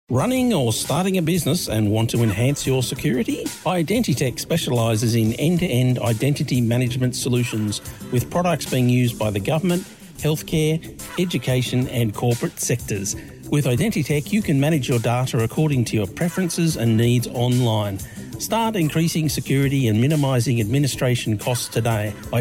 Running or starting a business and want to enhance your security? Identitech specialises in end-to-end identity management solutions with products being used by the government, healthcare, education and corporate sectors. With Identitech, you can manage your data according to your preferences and needs online. Start increasing security and minimising administration costs today.